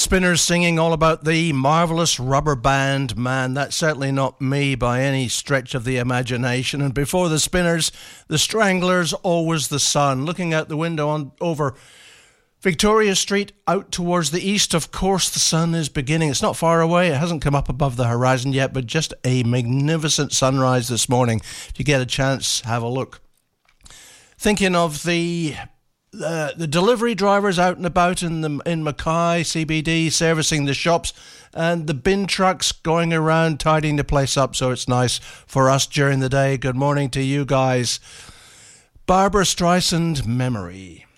Spinners singing all about the marvellous Rubber Band Man. That's certainly not me by any stretch of the imagination. And before the Spinners, the Stranglers, Always the Sun. Looking out the window over Victoria Street out towards the east, of course the sun is beginning. It's not far away. It hasn't come up above the horizon yet, but just a magnificent sunrise this morning. If you get a chance, have a look. Thinking of the delivery drivers out and about in Mackay CBD servicing the shops, and the bin trucks going around tidying the place up so it's nice for us during the day. Good morning to you guys. Barbra Streisand, Memory.